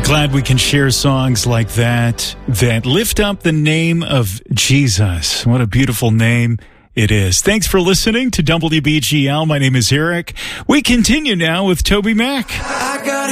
Glad we can share songs like that lift up the name of Jesus. What a beautiful name it is. Thanks for listening to WBGL. My name is Eric. We continue now with Toby Mac.